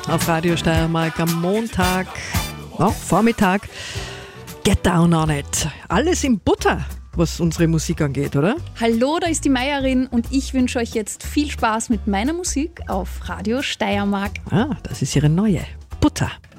auf Radio Steiermark am Montag, Vormittag. Get down on it. Alles in Butter, was unsere Musik angeht, oder? Hallo, da ist die Meierin und ich wünsche euch jetzt viel Spaß mit meiner Musik auf Radio Steiermark. Das ist ihre neue Butter.